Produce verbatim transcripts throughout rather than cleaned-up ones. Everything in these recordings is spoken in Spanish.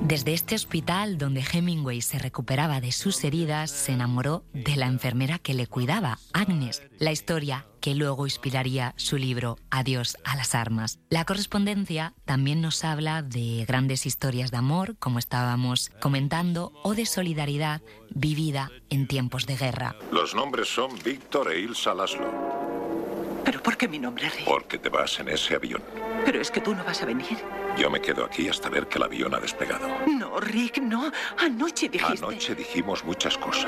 Desde este hospital donde Hemingway se recuperaba de sus heridas, se enamoró de la enfermera que le cuidaba, Agnes, la historia que luego inspiraría su libro Adiós a las armas. La correspondencia también nos habla de grandes historias de amor, como estábamos comentando, o de solidaridad vivida en tiempos de guerra. Los nombres son Víctor e Ilsa Laszlo. ¿Pero por qué mi nombre, Rick? Porque te vas en ese avión. Pero es que tú no vas a venir. Yo me quedo aquí hasta ver que el avión ha despegado. No, Rick, no. Anoche dijiste... Anoche dijimos muchas cosas.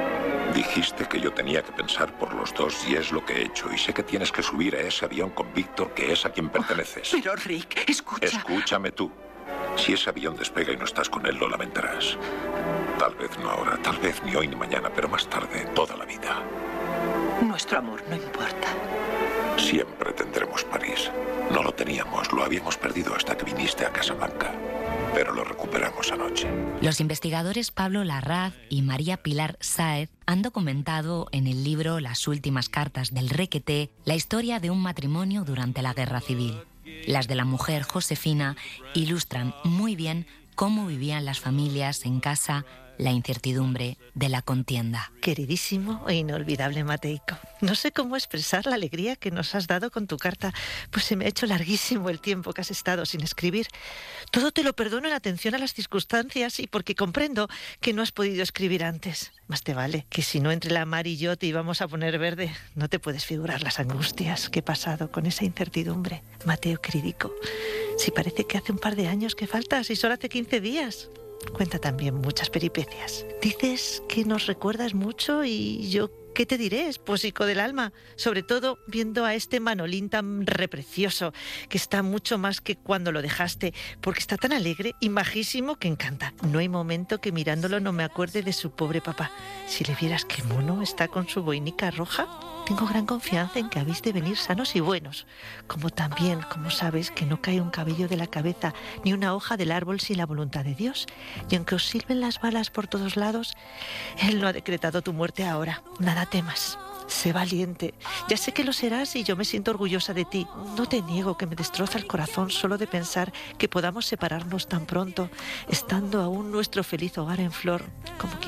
Dijiste que yo tenía que pensar por los dos y es lo que he hecho. Y sé que tienes que subir a ese avión con Víctor, que es a quien perteneces. Pero, Rick, escucha... Escúchame tú. Si ese avión despega y no estás con él, lo lamentarás. Tal vez no ahora, tal vez ni hoy ni mañana, pero más tarde, toda la vida. Nuestro amor no importa. Siempre tendremos París. No lo teníamos, lo habíamos perdido hasta que viniste a Casablanca. Pero lo recuperamos anoche. Los investigadores Pablo Larraz y María Pilar Sáez han documentado en el libro Las últimas cartas del Requeté la historia de un matrimonio durante la Guerra Civil. Las de la mujer Josefina ilustran muy bien cómo vivían las familias en casa la incertidumbre de la contienda. Queridísimo e inolvidable Mateico, no sé cómo expresar la alegría que nos has dado con tu carta, pues se me ha hecho larguísimo el tiempo que has estado sin escribir. Todo te lo perdono en atención a las circunstancias y porque comprendo que no has podido escribir antes. Más te vale que si no entre la mar y yo te íbamos a poner verde. No te puedes figurar las angustias que he pasado con esa incertidumbre. Mateo, queridico, si parece que hace un par de años que faltas y solo hace quince días... Cuenta también muchas peripecias. Dices que nos recuerdas mucho y yo, ¿qué te diré? Esposico del alma. Sobre todo viendo a este Manolín tan reprecioso, que está mucho más que cuando lo dejaste, porque está tan alegre y majísimo que encanta. No hay momento que mirándolo no me acuerde de su pobre papá. Si le vieras qué mono está con su boinica roja. Tengo gran confianza en que habéis de venir sanos y buenos, como también, como sabes, que no cae un cabello de la cabeza ni una hoja del árbol sin la voluntad de Dios. Y aunque os silben las balas por todos lados, Él no ha decretado tu muerte ahora. Nada temas. Sé valiente. Ya sé que lo serás y yo me siento orgullosa de ti. No te niego que me destroza el corazón solo de pensar que podamos separarnos tan pronto, estando aún nuestro feliz hogar en flor, como quien